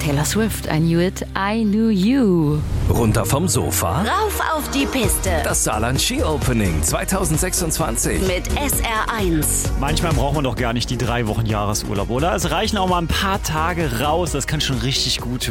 Taylor Swift, I Knew It, I Knew You. Runter vom Sofa? Rauf auf die Piste. Das Saarland Ski Opening 2026. Mit SR1. Manchmal braucht man doch gar nicht die 3 Wochen Jahresurlaub, oder? Es reichen auch mal ein paar Tage raus, das kann schon richtig gut